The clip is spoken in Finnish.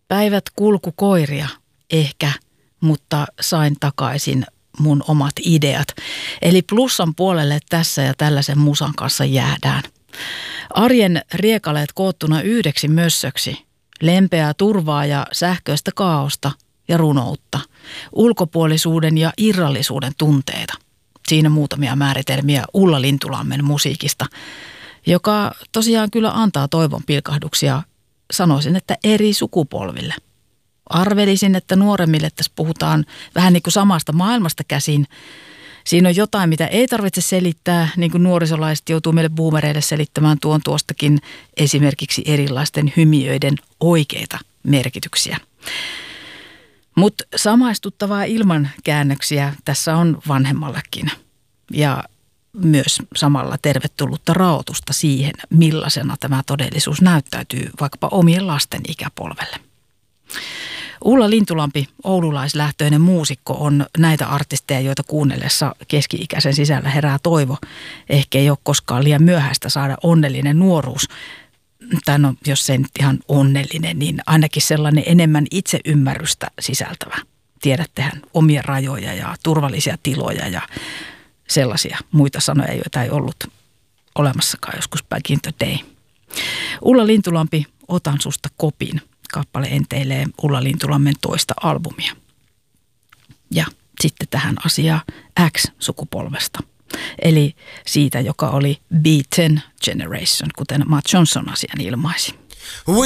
Päivät kulku koiria, ehkä, mutta sain takaisin mun omat ideat. Eli plussan puolelle tässä ja tällaisen musan kanssa jäädään. Arjen riekaleet koottuna yhdeksi mössöksi. Lempeää turvaa ja sähköistä kaaosta ja runoutta. Ulkopuolisuuden ja irrallisuuden tunteita. Siinä muutamia määritelmiä Ulla Lintulammen musiikista, joka tosiaan kyllä antaa toivon pilkahduksia, sanoisin, että eri sukupolville. Arvelisin, että nuoremmille tässä puhutaan vähän niin kuin samasta maailmasta käsin. Siinä on jotain, mitä ei tarvitse selittää, niin kuin nuorisolaiset joutuu meille boomereille selittämään tuostakin esimerkiksi erilaisten hymiöiden oikeita merkityksiä. Mutta samaistuttavaa ilman käännöksiä tässä on vanhemmallakin ja myös samalla tervetullutta raotusta siihen, millaisena tämä todellisuus näyttäytyy vaikkapa omien lasten ikäpolvelle. Ulla Lintulampi, oululaislähtöinen muusikko, on näitä artisteja, joita kuunnellessa keski-ikäisen sisällä herää toivo. Ehkä ei ole koskaan liian myöhäistä saada onnellinen nuoruus. Tai no, jos se nyt ihan onnellinen, niin ainakin sellainen enemmän itseymmärrystä sisältävä. Tiedättehän omia rajoja ja turvallisia tiloja ja sellaisia muita sanoja, joita ei ollut olemassakaan joskus back in the day. Ulla Lintulampi, Otan susta kopin. Kappale enteilee Ulla Lintulammen toista albumia. Ja sitten tähän asiaan X-sukupolvesta. Eli siitä, joka oli Beaten Generation, kuten Matt Johnson asian ilmaisi.